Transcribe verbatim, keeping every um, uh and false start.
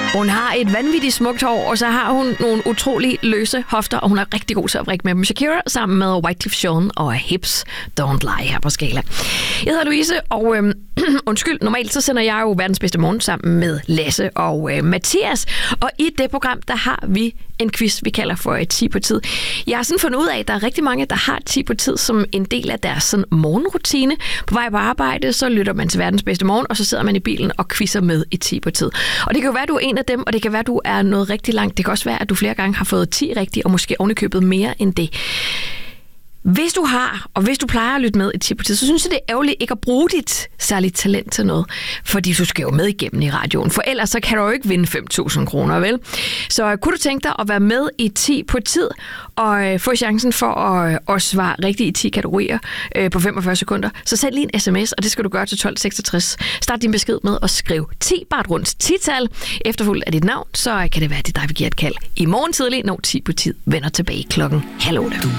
Hun har et vanvittigt smukt hår, og så har hun nogle utrolig løse hofter, og hun er rigtig god til at vrikke med dem. Shakira sammen med Wyclef Jean og Hips Don't Lie her på Skala. Jeg hedder Louise, og øhm, undskyld, normalt så sender jeg jo Verdens Bedste Morgen sammen med Lasse og øh, Mathias, og i det program, der har vi en quiz, vi kalder for ti på tid. Jeg har sådan fundet ud af, at der er rigtig mange, der har ti på tid som en del af deres sådan, morgenrutine. På vej på arbejde, så lytter man til Verdens Bedste Morgen, og så sidder man i bilen og quizzer med i ti på tid. Og det kan jo være, at du er en af dem, og det kan være, at du er noget rigtig langt. Det kan også være, at du flere gange har fået ti rigtigt, og måske ovenikøbet mere end det. Hvis du har, og hvis du plejer at lytte med i ti på tid, så synes jeg, det er ærgerligt ikke at bruge dit særligt talent til noget. Fordi du skal jo med igennem i radioen, for ellers så kan du jo ikke vinde fem tusind kroner, vel? Så kunne du tænke dig at være med i ti på tid, og få chancen for at, at svare rigtigt i ti kategorier øh, på femogfyrre sekunder, så send lige en sms, og det skal du gøre til tolv seksogtres. Start din besked med at skrive ti, bare et rundt ti-tal, efterfulgt af dit navn, så kan det være, at det er dig, vi giver et kald. I morgen tidlig, når ti på tid vender tilbage klokken halv otte.